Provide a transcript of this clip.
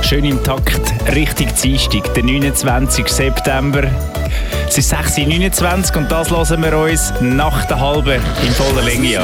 schön im Takt Richtung Dienstag, der 29. September. Es ist 6.29 Uhr und das hören wir uns nach der halben in voller Länge an.